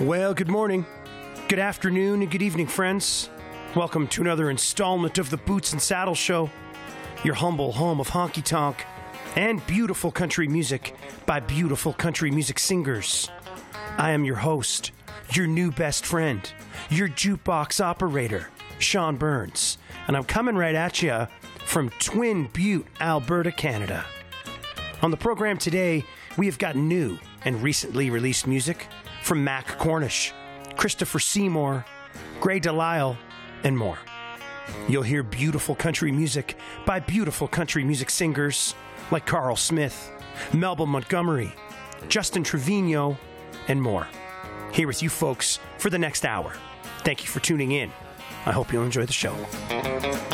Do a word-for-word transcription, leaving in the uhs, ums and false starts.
Well, good morning, good afternoon, and good evening, friends. Welcome to another installment of the Boots and Saddle Show, your humble home of honky tonk and beautiful country music by beautiful country music singers. I am your host, your new best friend, your jukebox operator, Sean Burns, and I'm coming right at you from Twin Butte, Alberta, Canada. On the program today, we have got new and recently released music from Mac Cornish, Christopher Seymour, Gray Delisle, and more. You'll hear beautiful country music by beautiful country music singers like Carl Smith, Melba Montgomery, Justin Trevino, and more. Here with you folks for the next hour. Thank you for tuning in. I hope you'll enjoy the show.